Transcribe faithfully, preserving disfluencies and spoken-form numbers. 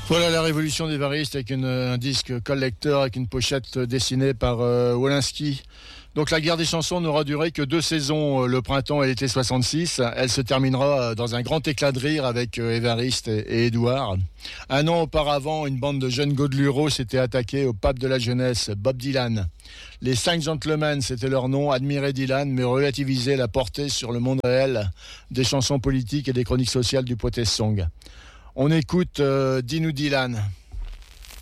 Voilà la révolution des Varistes avec une, un disque collector avec une pochette dessinée par euh, Wolinski. Donc la guerre des chansons n'aura duré que deux saisons, le printemps et l'été soixante-six. Elle se terminera dans un grand éclat de rire avec Évariste et Édouard. Un an auparavant, une bande de jeunes godelureaux s'était attaquée au pape de la jeunesse, Bob Dylan. Les cinq gentlemen, c'était leur nom, admiraient Dylan, mais relativisaient la portée sur le monde réel des chansons politiques et des chroniques sociales du Poetess Song. On écoute euh, Dis-nous Dylan.